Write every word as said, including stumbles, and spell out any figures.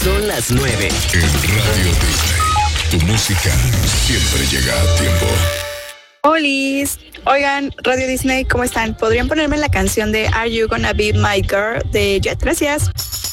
Son las nueve. En Radio Disney, tu música siempre llega a tiempo. Olis, oigan, Radio Disney, ¿cómo están? ¿Podrían ponerme la canción de Are You Gonna Be My Girl de Jet? Gracias.